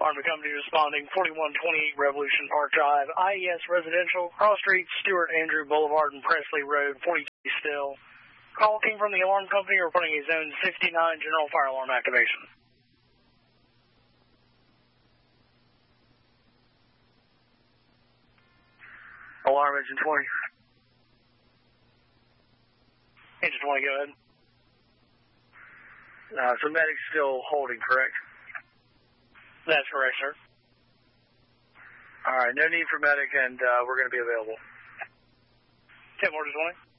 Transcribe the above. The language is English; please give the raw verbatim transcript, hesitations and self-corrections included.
Alarm company responding, forty-one twenty-eight Revolution Park Drive, I E S Residential, Cross Street, Stewart Andrew Boulevard, and Presley Road, forty-two still. Call came from the alarm company reporting a zone sixty-nine general fire alarm activation. Alarm engine twenty. Engine twenty, go ahead. Uh, so medic's still holding, correct? That's correct, sir. All right, no need for medic, and uh, we're going to be available. ten, Order twenty.